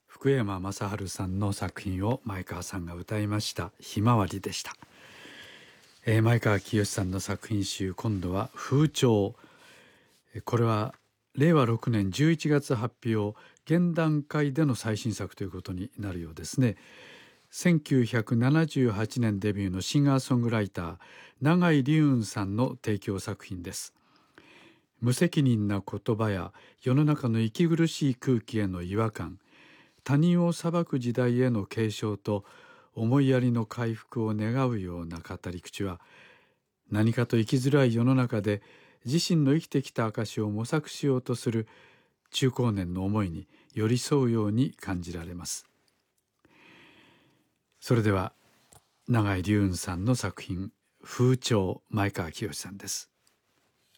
福山雅治さんの作品を前川さんが歌いましたひまわりでした。前川清さんの作品集、今度は風潮。これは令和6年11月発表、現段階での最新作ということになるようですね。1978年デビューのシンガーソングライター永井龍雲さんの提供作品です。無責任な言葉や世の中の息苦しい空気への違和感、他人を裁く時代への警鐘と思いやりの回復を願うような語り口は、何かと生きづらい世の中で自身の生きてきた証を模索しようとする中高年の思いに寄り添うように感じられます。それでは永井龍雲さんの作品風潮、前川清さんです。